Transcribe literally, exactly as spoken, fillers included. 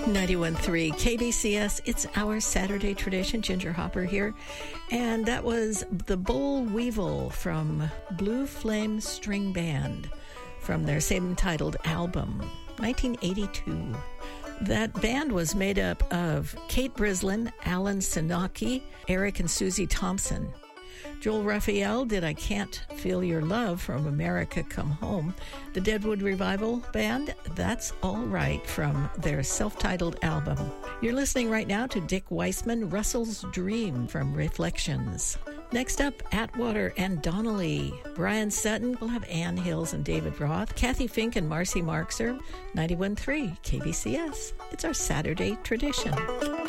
ninety-one point three K B C S. It's our Saturday tradition. Ginger Hopper here. And that was the Boll Weevil from Blue Flame String Band from their same titled album, nineteen eighty-two. That band was made up of Kate Brislin, Alan Sinaki, Eric and Susie Thompson. Joel Raphael did I Can't Feel Your Love from America Come Home. The Deadwood Revival Band, That's All Right from their self-titled album. You're listening right now to Dick Weissman, Russell's Dream from Reflections. Next up, Atwater and Donnelly. Brian Sutton, we'll have Ann Hills and David Roth. Kathy Fink and Marcy Marxer, ninety-one point three K B C S. It's our Saturday tradition.